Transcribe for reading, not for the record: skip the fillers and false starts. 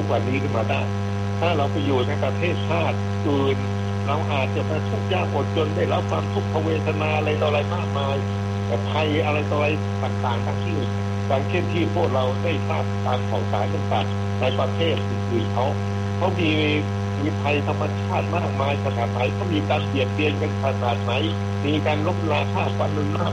กวันนี้ขึ้นมาได้ถ้าเราไปอยู่ในประเทศชาติอื่นเราอาจจะไปทุกข์ยากอดจนได้รับความทุกขเวทนาอะไรต่ออะไรมากมายแต่ภัยอะไรต่ออะไรต่างๆทั้งที่ดังเช่นที่พวกเราได้ทราบตามข่าวสารต่างๆในประเทศอื่นๆเขามีภัยธรรมชาติมากมายขนาดไหนเขามีการเบียดเบียนกันขนาดไหนมีการลบราฆ่าฟันกันมาก